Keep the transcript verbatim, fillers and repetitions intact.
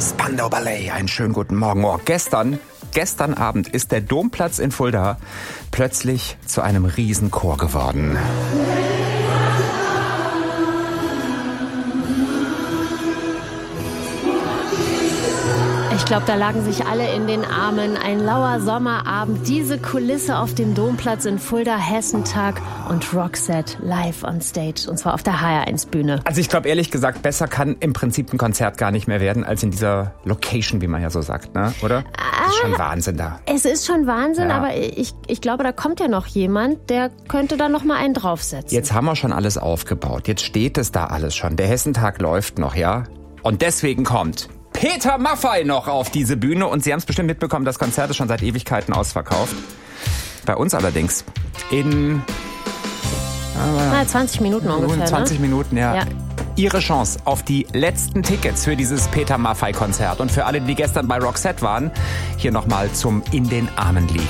Spandau Ballet, einen schönen guten Morgen. Oh, gestern, gestern Abend ist der Domplatz in Fulda plötzlich zu einem Riesenchor geworden. Ich glaube, da lagen sich alle in den Armen. Ein lauer Sommerabend, diese Kulisse auf dem Domplatz in Fulda, Hessentag und Roxette live on stage. Und zwar auf der H R eins Bühne. Also ich glaube, ehrlich gesagt, besser kann im Prinzip ein Konzert gar nicht mehr werden, als in dieser Location, wie man ja so sagt, ne? Oder? Das ist schon Wahnsinn da. Es ist schon Wahnsinn, Ja. aber ich, ich glaube, da kommt ja noch jemand, der könnte da noch mal einen draufsetzen. Jetzt haben wir schon alles aufgebaut. Jetzt steht es da alles schon. Der Hessentag läuft noch, ja? Und deswegen kommt Peter Maffay noch auf diese Bühne. Und Sie haben es bestimmt mitbekommen, das Konzert ist schon seit Ewigkeiten ausverkauft. Bei uns allerdings in Na, zwanzig Minuten ungefähr, zwanzig ne? Minuten, ja. Ja. Ihre Chance auf die letzten Tickets für dieses Peter Maffay-Konzert. Und für alle, die gestern bei Roxette waren, hier nochmal zum In den Armen liegen.